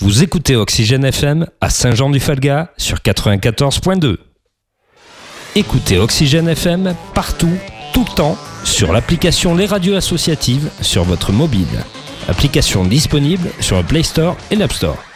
Vous écoutez Oxygène FM à Saint-Jean-du-Falga sur 94.2. Écoutez Oxygène FM partout, tout le temps, sur l'application Les Radios Associatives sur votre mobile. Application disponible sur le Play Store et l'App Store.